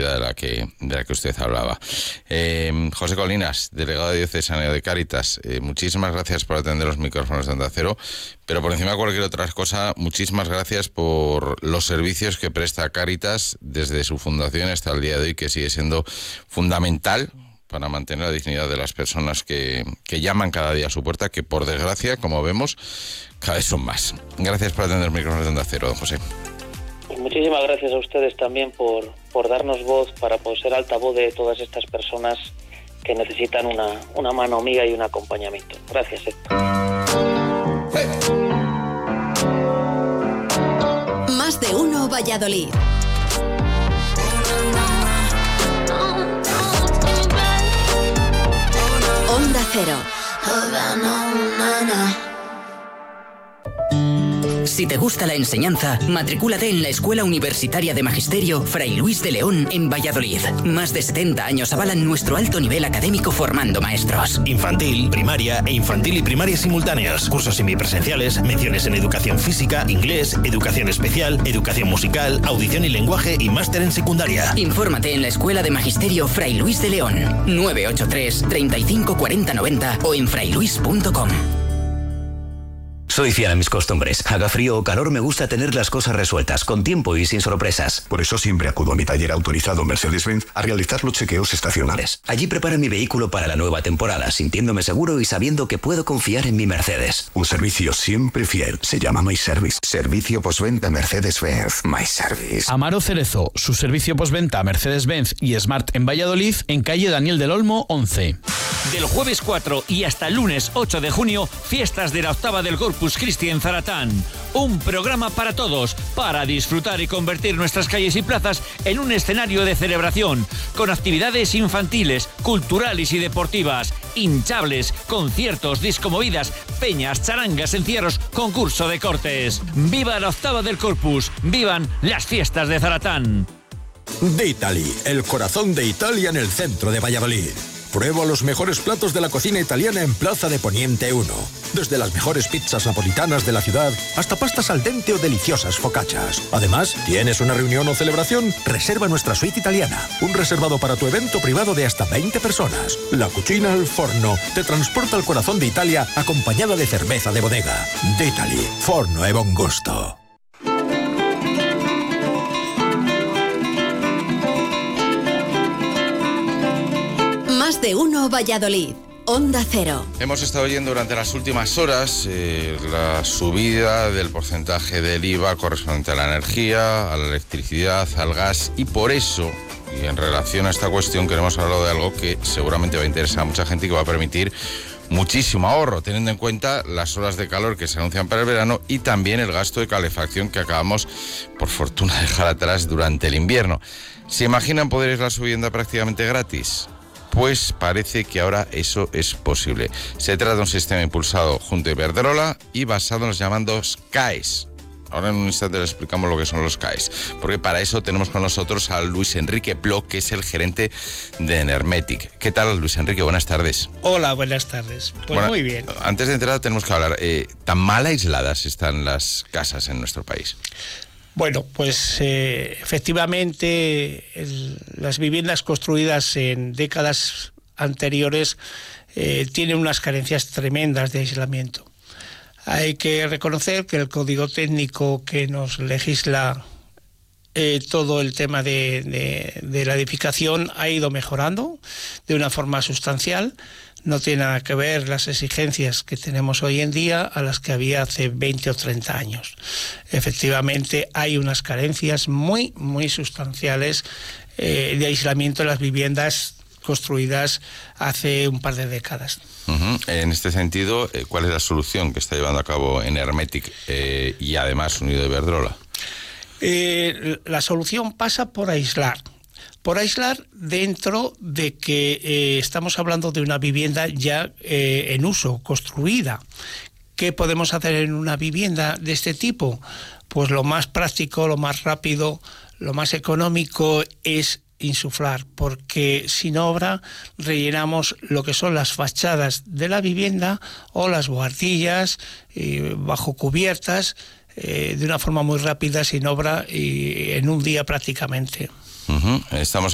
solidaridad de la que usted hablaba. José Colinas, delegado diocesano de Cáritas, muchísimas gracias por atender los micrófonos de Onda Cero, pero por encima de cualquier otra cosa, muchísimas gracias por los servicios que presta Cáritas desde su fundación hasta el día de hoy, que sigue siendo fundamental para mantener la dignidad de las personas que llaman cada día a su puerta, que por desgracia, como vemos, cada vez son más. Gracias por atender los micrófonos de Onda Cero, don José. Pues muchísimas gracias a ustedes también por darnos voz para poder ser altavoz de todas estas personas que necesitan una mano amiga y un acompañamiento. Gracias, Héctor. Más de uno Valladolid. Onda Cero. Si te gusta la enseñanza, matricúlate en la Escuela Universitaria de Magisterio Fray Luis de León en Valladolid. Más de 70 años avalan nuestro alto nivel académico formando maestros. Infantil, primaria e infantil y primaria simultáneos. Cursos semipresenciales, menciones en educación física, inglés, educación especial, educación musical, audición y lenguaje y máster en secundaria. Infórmate en la Escuela de Magisterio Fray Luis de León. 983 35 40 90 o en frayluis.com. Soy fiel a mis costumbres. Haga frío o calor, me gusta tener las cosas resueltas, con tiempo y sin sorpresas. Por eso siempre acudo a mi taller autorizado Mercedes-Benz a realizar los chequeos estacionales. Allí preparo mi vehículo para la nueva temporada, sintiéndome seguro y sabiendo que puedo confiar en mi Mercedes. Un servicio siempre fiel. Se llama My Service. Servicio postventa Mercedes-Benz. My Service. Amaro Cerezo, su servicio postventa Mercedes-Benz y Smart en Valladolid, en calle Daniel del Olmo, 11. Del jueves 4 y hasta el lunes 8 de junio, fiestas de la octava del Corpus Christi en Zaratán. Un programa para todos, para disfrutar y convertir nuestras calles y plazas en un escenario de celebración, con actividades infantiles, culturales y deportivas, hinchables, conciertos, discomovidas, peñas, charangas, encierros, concurso de cortes. ¡Viva la octava del Corpus! ¡Vivan las fiestas de Zaratán! D'Italy, el corazón de Italia en el centro de Valladolid. Prueba los mejores platos de la cocina italiana en Plaza de Poniente 1. Desde las mejores pizzas napolitanas de la ciudad hasta pastas al dente o deliciosas focaccias. Además, ¿tienes una reunión o celebración? Reserva nuestra suite italiana. Un reservado para tu evento privado de hasta 20 personas. La cucina al forno te transporta al corazón de Italia acompañada de cerveza de bodega. D'Italy, forno e bon gusto. Más de uno Valladolid. Onda Cero. Hemos estado oyendo durante las últimas horas la subida del porcentaje del IVA correspondiente a la energía, a la electricidad, al gas, y por eso, y en relación a esta cuestión, queremos hablar de algo que seguramente va a interesar a mucha gente y que va a permitir muchísimo ahorro, teniendo en cuenta las olas de calor que se anuncian para el verano y también el gasto de calefacción que acabamos, por fortuna, de dejar atrás durante el invierno. ¿Se imaginan poder ir a su vivienda prácticamente gratis? Pues parece que ahora eso es posible. Se trata de un sistema impulsado junto a Iberdrola y basado en los llamados CAEs. Ahora en un instante les explicamos lo que son los CAEs, porque para eso tenemos con nosotros a Luis Enrique Plo, que es el gerente de Enermetic. ¿Qué tal, Luis Enrique? Buenas tardes. Hola, buenas tardes. Pues bueno, muy bien. Antes de entrar tenemos que hablar, ¿tan mal aisladas están las casas en nuestro país? Bueno, pues efectivamente las viviendas construidas en décadas anteriores tienen unas carencias tremendas de aislamiento. Hay que reconocer que el código técnico que nos legisla todo el tema de la edificación ha ido mejorando de una forma sustancial. No tiene nada que ver las exigencias que tenemos hoy en día a las que había hace 20 o 30 años. Efectivamente, hay unas carencias muy, muy sustanciales de aislamiento en las viviendas construidas hace un par de décadas. Uh-huh. En este sentido, ¿cuál es la solución que está llevando a cabo Enermetic y además unido a Iberdrola? La solución pasa por aislar. Por aislar dentro de que estamos hablando de una vivienda ya en uso, construida. ¿Qué podemos hacer en una vivienda de este tipo? Pues lo más práctico, lo más rápido, lo más económico es insuflar, porque sin obra rellenamos lo que son las fachadas de la vivienda o las buhardillas bajo cubiertas de una forma muy rápida, sin obra y en un día prácticamente. Uh-huh. Estamos